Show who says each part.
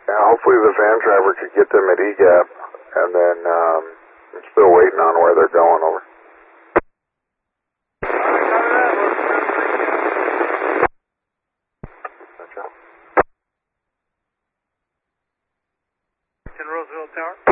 Speaker 1: Yeah, hopefully the van driver could get them at EGAP, and then I'm still waiting on where they're going over.
Speaker 2: Roseville Tower.